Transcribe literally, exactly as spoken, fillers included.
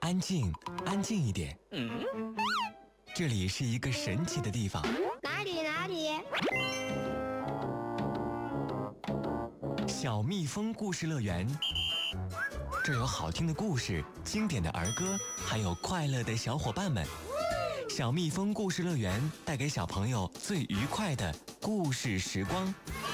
安静，安静一点。嗯，这里是一个神奇的地方。 哪里哪里？ 小蜜蜂故事乐园。这有好听的故事，经典的儿歌，还有快乐的小伙伴们。小蜜蜂故事乐园带给小朋友最愉快的故事时光。